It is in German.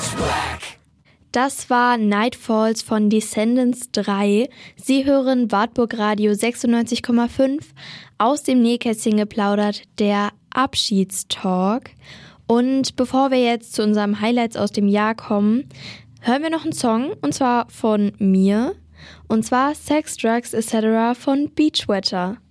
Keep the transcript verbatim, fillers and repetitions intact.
Das war Night Falls von Descendants drei. Sie hören Wartburg Radio sechsundneunzig Komma fünf, aus dem Nähkästchen geplaudert, der Abschiedstalk. Und bevor wir jetzt zu unserem Highlights aus dem Jahr kommen, hören wir noch einen Song, und zwar von mir, und zwar Sex, Drugs et cetera von Beachwetter.